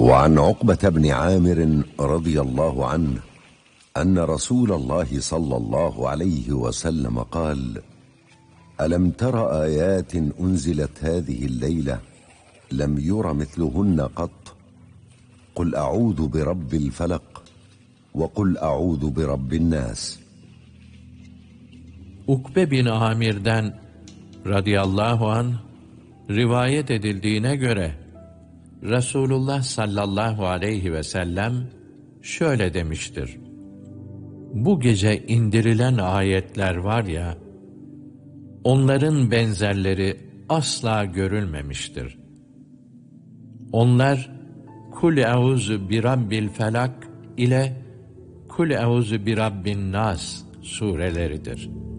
وعن عقبة بن عامر رضي الله عنه أن رسول الله صلى الله عليه وسلم قال: ألم تر آيات أنزلت هذه الليلة لم ير مثلهن قط قل أعوذ برب الفلق وقل أعوذ برب الناس. Ukbe bin Amir'den radıyallahu anh rivayet edildiğine göre Resulullah sallallahu aleyhi ve sellem şöyle demiştir: Bu gece indirilen ayetler var ya, onların benzerleri asla görülmemiştir. Onlar Kul euzu bi rabbil felak ile Kul euzu bi rabbin nas sureleridir.